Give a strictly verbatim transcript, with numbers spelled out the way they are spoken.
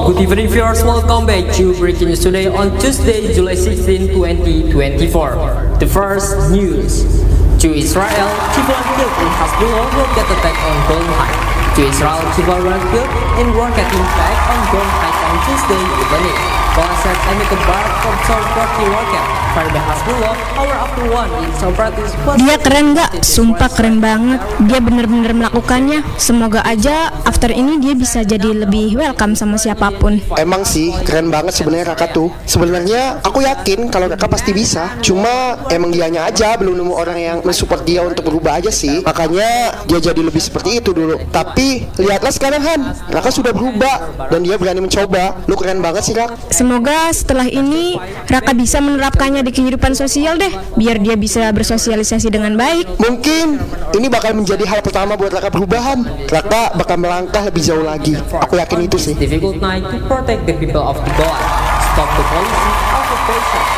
Good evening viewers, welcome back to Breaking News Today on Tuesday, July sixteenth, twenty twenty-four. The first news. To Israel, civilian killed in Hezbollah rocket attack on Golan Heights. To Israel, civilian killed in rocket impact on Golan Heights on Tuesday evening. Gaza said emitted bar from South Turkey rocket fired by Hezbollah hour after one in separatist. Dia keren nggak? Sumpah keren banget. Dia bener-bener melakukannya. Semoga aja after ini dia bisa jadi lebih welcome sama siapapun. Emang sih keren banget sebenarnya Kakak tuh. Sebenarnya aku yakin kalau Kakak pasti bisa. Cuma emang dianya aja belum nemu orang yang mensupport dia untuk berubah aja sih. Makanya dia jadi lebih seperti itu dulu. Tapi lihatlah sekarang Han, Kakak sudah berubah dan dia berani mencoba. Lu keren banget sih Kak. Semoga setelah ini Raka bisa menerapkannya di kehidupan sosial deh, biar dia bisa bersosialisasi dengan baik. Mungkin ini bakal menjadi hal pertama buat Raka perubahan. Raka bakal melangkah lebih jauh lagi. Aku yakin itu sih. Difficult night to protect the people of the Golan. Stop the policy of occupation.